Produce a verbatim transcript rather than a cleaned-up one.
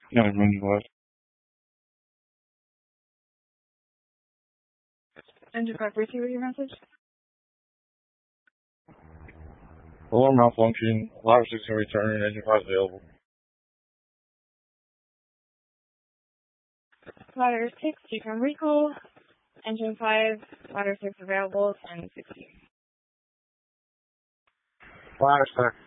No, running left. Engine five, proceed with your message. Alarm malfunction. Ladder six can return. Engine five available. Ladder six, you can recall. Engine five, ladder six available, ten sixty. Ladder six.